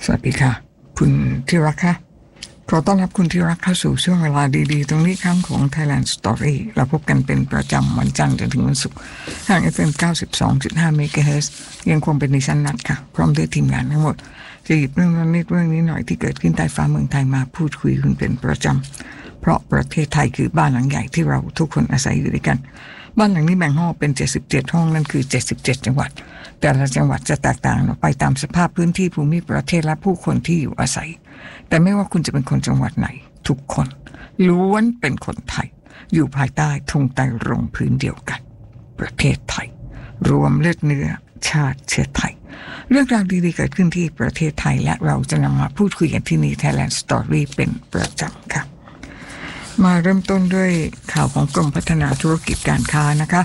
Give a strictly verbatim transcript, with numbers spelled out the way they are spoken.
วัสดีค่ะคุณที่รักค่ะขอต้อนรับคุณที่รักเข้าสู่ช่วงเวลาดีๆตรงนี้ครั้งของ Thailand Story เราพบกันเป็นประจำวันจันทร์จนถึงวันศุกร์ทาง เอฟ เอ็ม เก้าสิบสองจุดห้า เมกะเฮิรตซ์ยังคงเป็นดิฉันนัดค่ะพร้อมด้วยทีมงานทั้งหมดจะหยิบเรื่องนิดเรื่องนี้หน่อยที่เกิดขึ้นใต้ฟ้าเมืองไทยมาพูดคุยคุณเป็นประจำเพราะประเทศไทยคือบ้านหลังใหญ่ที่เราทุกคนอาศัยอยู่ด้วยกันบ้านหลังนี้แบ่งห้องเป็นเจ็ดสิบเจ็ดห้องนั่นคือเจ็ดสิบเจ็ดจังหวัดแต่ละจังหวัดจะแตกต่างออกไปตามสภาพพื้นที่ภูมิประเทศและผู้คนที่อยู่อาศัยแต่ไม่ว่าคุณจะเป็นคนจังหวัดไหนทุกคนล้วนเป็นคนไทยอยู่ภายใต้ธงไตรรงค์พื้นเดียวกันประเทศไทยรวมเลือดเนื้อชาติเชื้อไทยเรื่องราวดีๆเกิดขึ้นที่ประเทศไทยและเราจะนำมาพูดคุยกันที่นี่ Thailand Story เป็นประจำค่ะมาเริ่มต้นด้วยข่าวของกรมพัฒนาธุรกิจการค้านะคะ